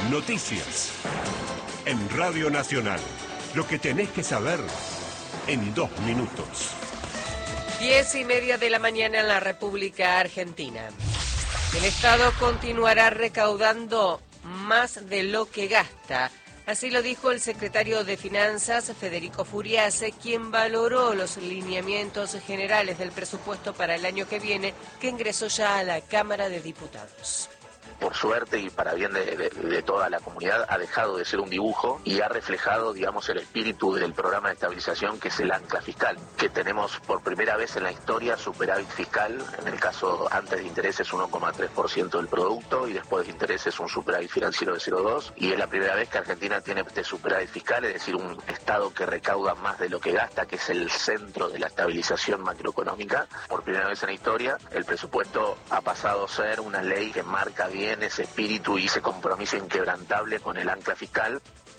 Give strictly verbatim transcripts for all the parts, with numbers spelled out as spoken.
Noticias. En Radio Nacional. Lo que tenés que saber en dos minutos. Diez y media de la mañana en la República Argentina. El Estado continuará recaudando más de lo que gasta. Así lo dijo el secretario de Finanzas, Federico Furiase, quien valoró los lineamientos generales del presupuesto para el año que viene, que ingresó ya a la Cámara de Diputados. Por suerte y para bien de, de, de toda la comunidad, ha dejado de ser un dibujo y ha reflejado, digamos, el espíritu del programa de estabilización, que es el ancla fiscal, que tenemos por primera vez en la historia superávit fiscal, en el caso antes de intereses uno coma tres por ciento del producto y después de intereses un superávit financiero de cero coma dos, y es la primera vez que Argentina tiene este superávit fiscal, es decir, un Estado que recauda más de lo que gasta, que es el centro de la estabilización macroeconómica. Por primera vez en la historia, el presupuesto ha pasado a ser una ley que marca bien ese espíritu y ese compromiso inquebrantable con el ancla fiscal.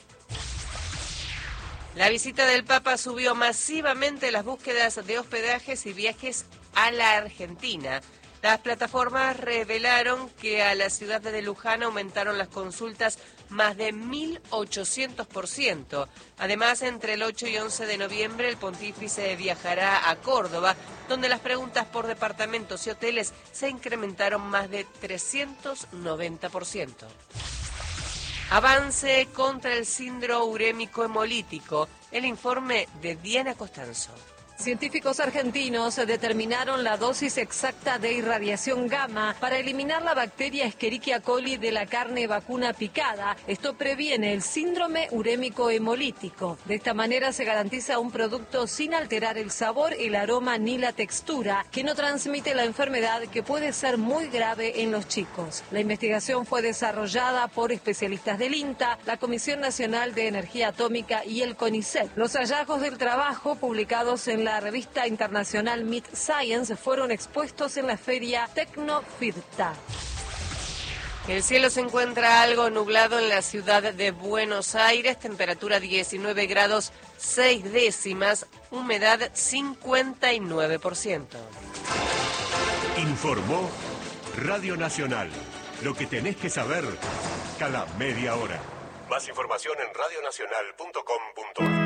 La visita del Papa subió masivamente las búsquedas de hospedajes y viajes a la Argentina. Las plataformas revelaron que a la ciudad de Luján aumentaron las consultas más de mil ochocientos por ciento. Además, entre el ocho y once de noviembre, el pontífice viajará a Córdoba, donde las preguntas por departamentos y hoteles se incrementaron más de trescientos noventa por ciento. Avance contra el síndrome urémico hemolítico. El informe de Diana Costanzo. Científicos argentinos determinaron la dosis exacta de irradiación gamma para eliminar la bacteria Escherichia coli de la carne vacuna picada. Esto previene el síndrome urémico hemolítico. De esta manera se garantiza un producto sin alterar el sabor, el aroma ni la textura, que no transmite la enfermedad, que puede ser muy grave en los chicos. La investigación fue desarrollada por especialistas del INTA, la Comisión Nacional de Energía Atómica y el CONICET. Los hallazgos del trabajo, publicados en la revista internacional Mid Science, fueron expuestos en la feria Tecnofirta. El cielo se encuentra algo nublado en la ciudad de Buenos Aires, temperatura diecinueve grados seis décimas, humedad cincuenta y nueve por ciento. Informó Radio Nacional. Lo que tenés que saber cada media hora. Más información en radio nacional punto com punto ar.